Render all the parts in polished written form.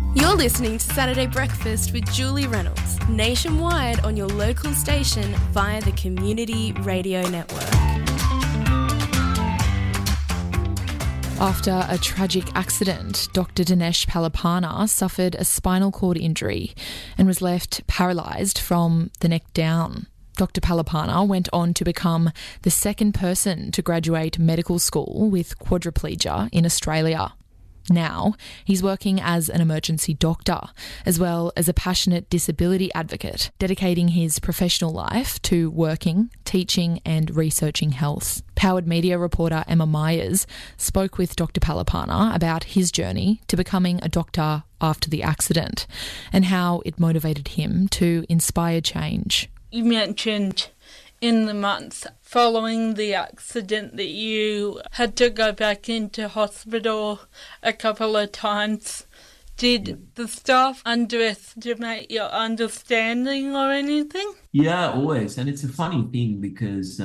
You're listening to Saturday Breakfast with Julie Reynolds, nationwide on your local station via the Community Radio Network. After a tragic accident, Dr. Dinesh Palapana suffered a spinal cord injury and was left paralysed from the neck down. Dr. Palapana went on to become the second person to graduate medical school with quadriplegia in Australia. Now, he's working as an emergency doctor, as well as a passionate disability advocate, dedicating his professional life to working, teaching and researching health. Powered Media reporter Emma Myers spoke with Dr. Palapana about his journey to becoming a doctor after the accident and how it motivated him to inspire change. You mentioned in the months following the accident that you had to go back into hospital a couple of times. Did the staff underestimate your understanding or anything? Yeah, always. And it's a funny thing because,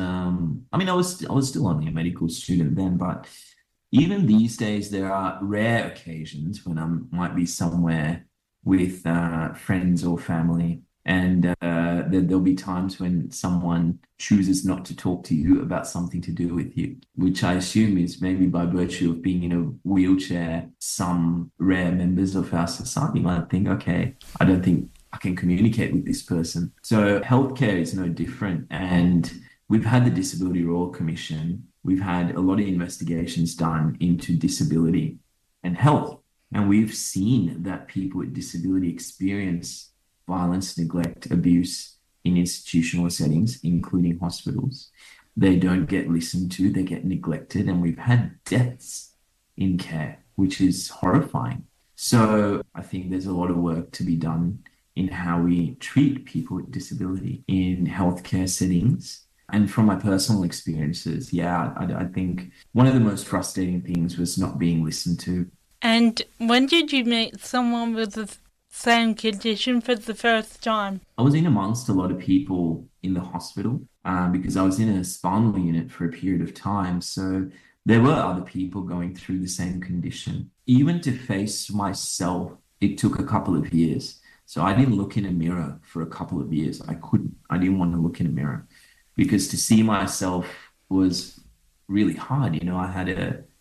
I was still only a medical student then, but even these days there are rare occasions when I might be somewhere with friends or family, and there'll be times when someone chooses not to talk to you about something to do with you, which I assume is maybe by virtue of being in a wheelchair. Some rare members of our society might think, okay, I don't think I can communicate with this person. So healthcare is no different. And we've had the Disability Royal Commission. We've had a lot of investigations done into disability and health. And we've seen that people with disability experience violence, neglect, abuse in institutional settings, including hospitals. They don't get listened to, they get neglected, and we've had deaths in care, which is horrifying. So I think there's a lot of work to be done in how we treat people with disability in healthcare settings. And from my personal experiences, I think one of the most frustrating things was not being listened to. And when did you meet someone with the same condition for the first time? I was in amongst a lot of people in the hospital because I was in a spinal unit for a period of time. So there were other people going through the same condition. Even to face myself, it took a couple of years. So I didn't look in a mirror for a couple of years. I didn't want to look in a mirror because to see myself was really hard. You know, I had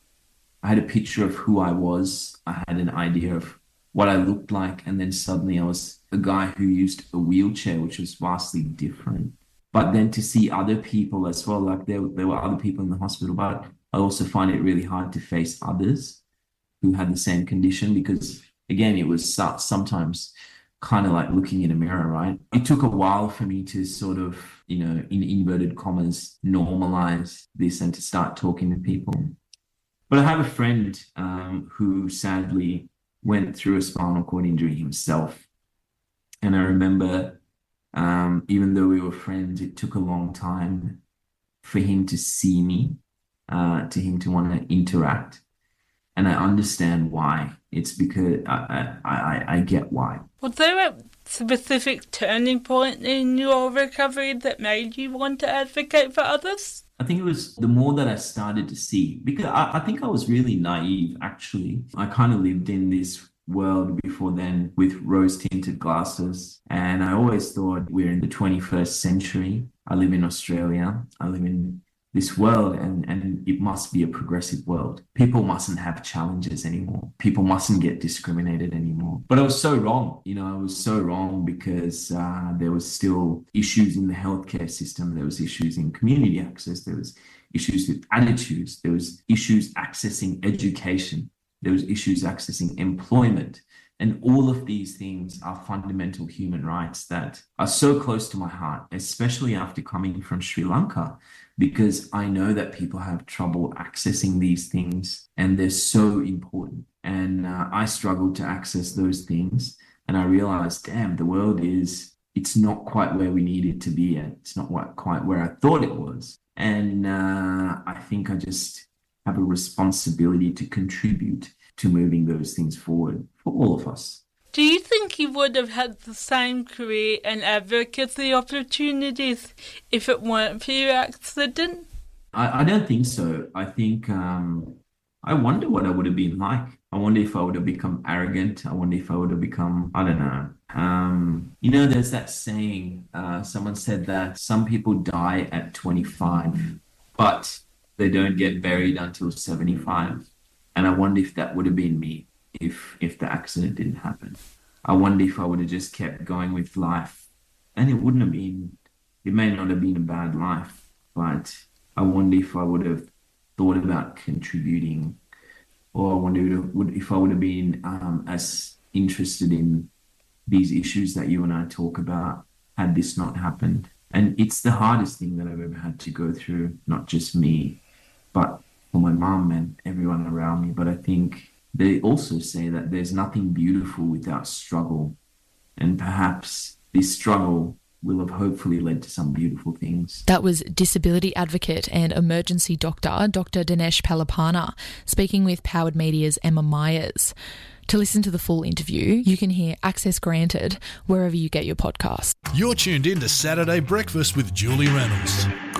a picture of who I was. I had an idea of what I looked like, and then suddenly I was a guy who used a wheelchair, which was vastly different. But then to see other people as well, like there were other people in the hospital, but I also find it really hard to face others who had the same condition because, again, it was sometimes kind of like looking in a mirror, right? It took a while for me to sort of, in inverted commas, normalize this and to start talking to people. But I have a friend who sadly went through a spinal cord injury himself. And I remember, even though we were friends, it took a long time for him to see me, to him to want to interact. And I understand why. It's because I get why. Was there a specific turning point in your recovery that made you want to advocate for others? I think it was the more that I started to see, because I think I was really naive, actually. I kind of lived in this world before then with rose-tinted glasses, and I always thought we're in the 21st century. I live in Australia. I live in this world, and it must be a progressive world. People mustn't have challenges anymore. People mustn't get discriminated anymore. But I was so wrong. I was so wrong because there was still issues in the healthcare system. There was issues in community access. There was issues with attitudes. There was issues accessing education. There was issues accessing employment. And all of these things are fundamental human rights that are so close to my heart, especially after coming from Sri Lanka, because I know that people have trouble accessing these things and they're so important. And I struggled to access those things. And I realized, damn, the world it's not quite where we need it to be yet. It's not quite where I thought it was. And I think I just have a responsibility to contribute to moving those things forward for all of us. Do you think you would have had the same career and advocacy opportunities if it weren't for your accident? I don't think so. I think I wonder what I would have been like. I wonder if I would have become arrogant. I wonder if I would have become, I don't know. There's that saying, someone said that some people die at 25, but they don't get buried until 75. And I wonder if that would have been me if the accident didn't happen. I wonder if I would have just kept going with life. And it may not have been a bad life, but I wonder if I would have thought about contributing, or I wonder if I would have been as interested in these issues that you and I talk about had this not happened. And it's the hardest thing that I've ever had to go through, not just me, but for my mum and everyone around me. But I think they also say that there's nothing beautiful without struggle. And perhaps this struggle will have hopefully led to some beautiful things. That was disability advocate and emergency doctor, Dr. Dinesh Palapana, speaking with Powered Media's Emma Myers. To listen to the full interview, you can hear Access Granted wherever you get your podcasts. You're tuned in to Saturday Breakfast with Julie Reynolds.